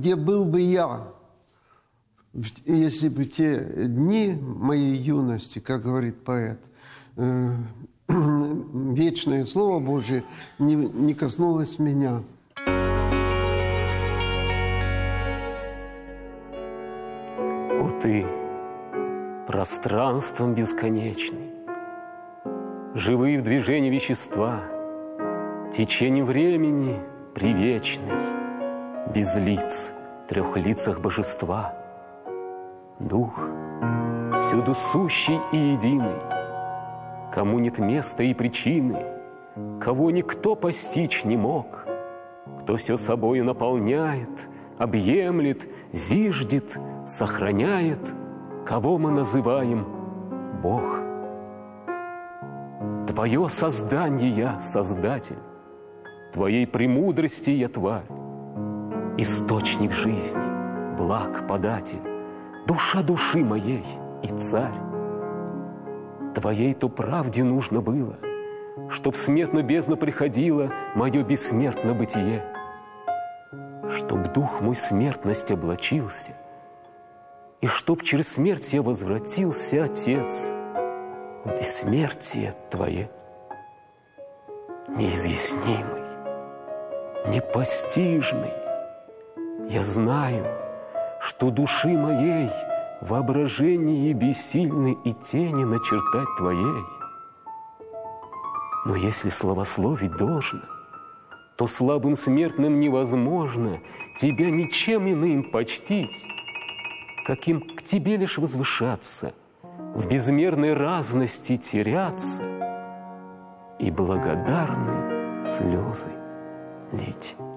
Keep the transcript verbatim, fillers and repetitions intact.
где был бы я, если бы те дни моей юности, как говорит поэт, вечное Слово Божие не, не коснулось меня. О ты, пространством бесконечный, живые в движении вещества, течение времени привечный, без лиц, трех лицах божества. Дух, всюду сущий и единый, кому нет места и причины, кого никто постичь не мог, кто все собою наполняет, объемлет, зиждет, сохраняет, кого мы называем Бог. Твое создание я, Создатель, Твоей премудрости я тварь, источник жизни, благ податель, душа души моей и царь. Твоей-то правде нужно было, чтоб в смертную бездну приходило мое бессмертное бытие, чтоб дух мой смертность облачился, и чтоб через смерть я возвратился, Отец, в бессмертие Твое. Неизъяснимый, непостижный, я знаю, что души моей воображение бессильны и тени начертать Твоей. Но если славословить должно, то слабым смертным невозможно Тебя ничем иным почтить, каким к Тебе лишь возвышаться, в безмерной разности теряться и благодарны слезы лить.